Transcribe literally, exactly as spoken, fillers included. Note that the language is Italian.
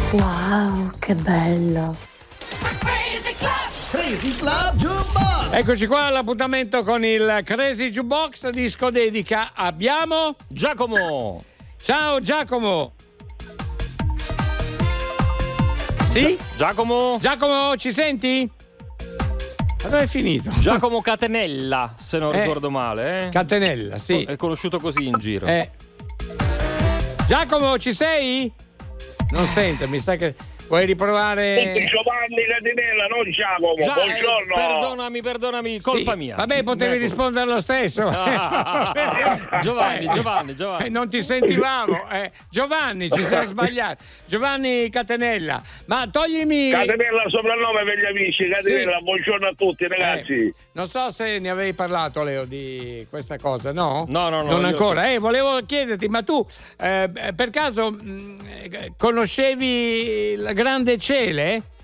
Wow, che bello. Crazy Club Jukebox. Eccoci qua all'appuntamento con il Crazy Jukebox disco dedica. Abbiamo Giacomo. Ciao Giacomo. Sì? Giacomo. Giacomo, ci senti? Ma dove è finito? Giacomo Catenella, se non Eh, ricordo male. Eh? Catenella, sì. È conosciuto così in giro. Eh. Giacomo, ci sei? Non sento, mi sa che vuoi riprovare. Giovanni Catinella, non Giacomo. Già, eh, Buongiorno. perdonami, perdonami, colpa Sì, mia. Vabbè, potevi Ecco. rispondere lo stesso. Ah, Giovanni, Giovanni, Giovanni. Eh, non ti sentivamo. Eh. Giovanni, ci sei sbagliato. Giovanni Catenella. Ma toglimi. Catinella soprannome per gli amici. Catinella, Sì. buongiorno a tutti ragazzi. Eh, non so se ne avevi parlato, Leo, di questa cosa, no? No, no, no, Non io- ancora. Eh, volevo chiederti, ma tu eh, per caso mh, conoscevi la Grande Cele?